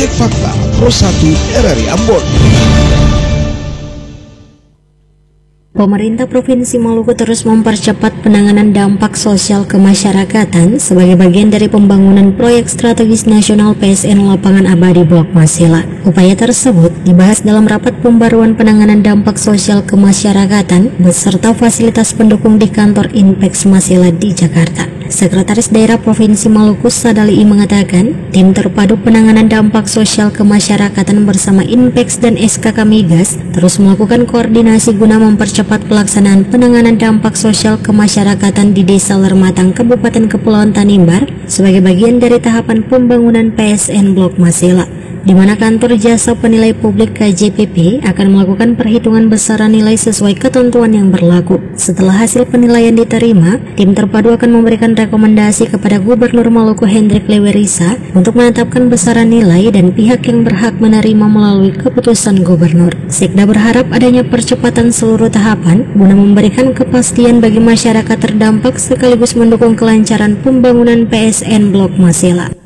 Cek Fakta Pro 1 RRI Ambon. Pemerintah Provinsi Maluku terus mempercepat penanganan dampak sosial kemasyarakatan sebagai bagian dari pembangunan proyek strategis nasional PSN Lapangan Abadi Blok Masela. Upaya tersebut dibahas dalam rapat pembaruan penanganan dampak sosial kemasyarakatan beserta fasilitas pendukung di kantor Inpex Masela di Jakarta. Sekretaris Daerah Provinsi Maluku Sadali mengatakan, tim terpadu penanganan dampak sosial kemasyarakatan bersama Inpex dan SKK Migas terus melakukan koordinasi guna mempercepat pelaksanaan penanganan dampak sosial kemasyarakatan di Desa Lermatang, Kabupaten Kepulauan Tanimbar sebagai bagian dari tahapan pembangunan PSN Blok Masela, di mana kantor jasa penilai publik KJPP akan melakukan perhitungan besaran nilai sesuai ketentuan yang berlaku. Setelah hasil penilaian diterima, tim terpadu akan memberikan rekomendasi kepada Gubernur Maluku Hendrik Lewerisa untuk menetapkan besaran nilai dan pihak yang berhak menerima melalui keputusan Gubernur. Sekda berharap adanya percepatan seluruh tahapan guna memberikan kepastian bagi masyarakat terdampak sekaligus mendukung kelancaran pembangunan PSN Blok Masela.